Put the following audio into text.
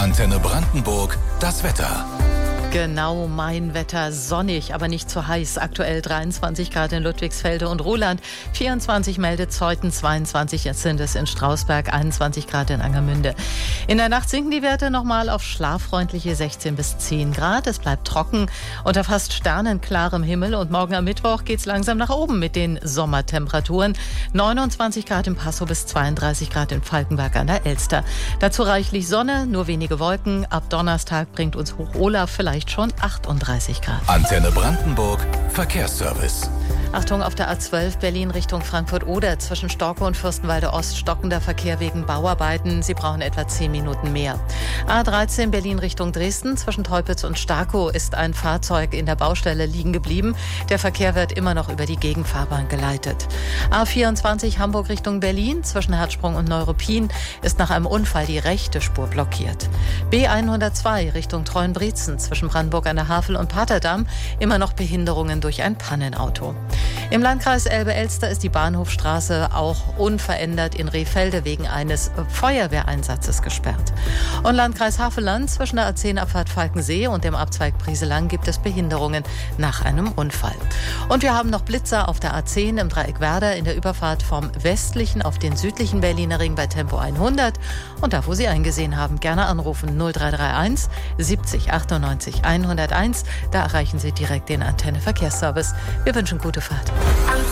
Antenne Brandenburg, das Wetter. Genau, mein Wetter, sonnig, aber nicht zu heiß. Aktuell 23 Grad in Ludwigsfelde und Ruhland, 24 meldet Zeuthen, 22 sind es in Strausberg, 21 Grad in Angermünde. In der Nacht sinken die Werte nochmal auf schlaffreundliche 16 bis 10 Grad. Es bleibt trocken unter fast sternenklarem Himmel und morgen am Mittwoch geht es langsam nach oben mit den Sommertemperaturen. 29 Grad in Passow bis 32 Grad in Falkenberg an der Elster. Dazu reichlich Sonne, nur wenige Wolken. Ab Donnerstag bringt uns Hoch Olaf vielleicht schon 38 Grad. Antenne Brandenburg, Verkehrsservice. Achtung, auf der A12 Berlin Richtung Frankfurt-Oder zwischen Storkow und Fürstenwalde Ost stockender Verkehr wegen Bauarbeiten. Sie brauchen etwa 10 Minuten mehr. A13 Berlin Richtung Dresden zwischen Teupitz und Starkow ist ein Fahrzeug in der Baustelle liegen geblieben. Der Verkehr wird immer noch über die Gegenfahrbahn geleitet. A24 Hamburg Richtung Berlin zwischen Herzsprung und Neuruppin ist nach einem Unfall die rechte Spur blockiert. B102 Richtung Treuenbrietzen zwischen Brandenburg an der Havel und Paterdamm immer noch Behinderungen durch ein Pannenauto. Im Landkreis Elbe-Elster ist die Bahnhofstraße auch unverändert in Rehfelde wegen eines Feuerwehreinsatzes gesperrt. Und Landkreis Havelland zwischen der A10-Abfahrt Falkensee und dem Abzweig Brieselang gibt es Behinderungen nach einem Unfall. Und wir haben noch Blitzer auf der A10 im Dreieck Werder in der Überfahrt vom westlichen auf den südlichen Berliner Ring bei Tempo 100. Und da, wo Sie eingesehen haben, gerne anrufen 0331 70 98 101. Da erreichen Sie direkt den Antenne Verkehrsservice. Wir wünschen gute Fahrt.